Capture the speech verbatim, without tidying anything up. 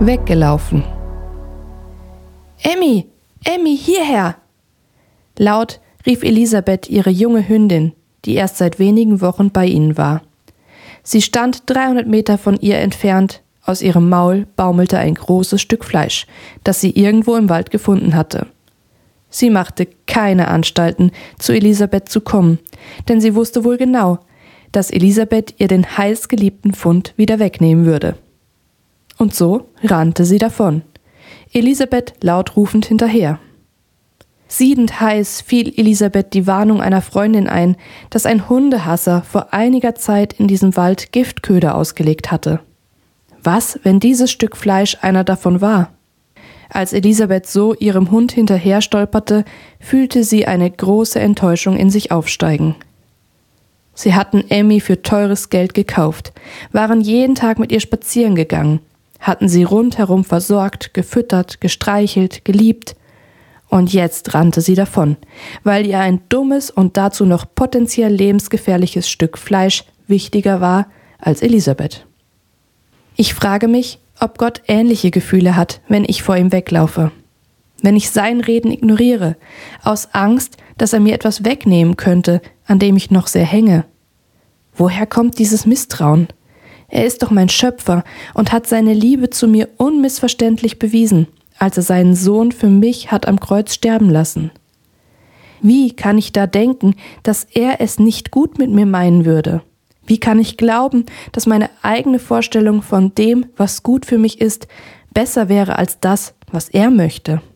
Weggelaufen. »Emmy, Emmy, hierher!« Laut rief Elisabeth ihre junge Hündin, die erst seit wenigen Wochen bei ihnen war. Sie stand dreihundert Meter von ihr entfernt, aus ihrem Maul baumelte ein großes Stück Fleisch, das sie irgendwo im Wald gefunden hatte. Sie machte keine Anstalten, zu Elisabeth zu kommen, denn sie wusste wohl genau, dass Elisabeth ihr den heißgeliebten Fund wieder wegnehmen würde. Und so rannte sie davon, Elisabeth laut rufend hinterher. Siedend heiß fiel Elisabeth die Warnung einer Freundin ein, dass ein Hundehasser vor einiger Zeit in diesem Wald Giftköder ausgelegt hatte. Was, wenn dieses Stück Fleisch einer davon war? Als Elisabeth so ihrem Hund hinterher stolperte, fühlte sie eine große Enttäuschung in sich aufsteigen. Sie hatten Emmy für teures Geld gekauft, waren jeden Tag mit ihr spazieren gegangen, hatten sie rundherum versorgt, gefüttert, gestreichelt, geliebt. Und jetzt rannte sie davon, weil ihr ein dummes und dazu noch potenziell lebensgefährliches Stück Fleisch wichtiger war als Elisabeth. Ich frage mich, ob Gott ähnliche Gefühle hat, wenn ich vor ihm weglaufe. Wenn ich sein Reden ignoriere, aus Angst, dass er mir etwas wegnehmen könnte, an dem ich noch sehr hänge. Woher kommt dieses Misstrauen? Er ist doch mein Schöpfer und hat seine Liebe zu mir unmissverständlich bewiesen, als er seinen Sohn für mich hat am Kreuz sterben lassen. Wie kann ich da denken, dass er es nicht gut mit mir meinen würde? Wie kann ich glauben, dass meine eigene Vorstellung von dem, was gut für mich ist, besser wäre als das, was er möchte?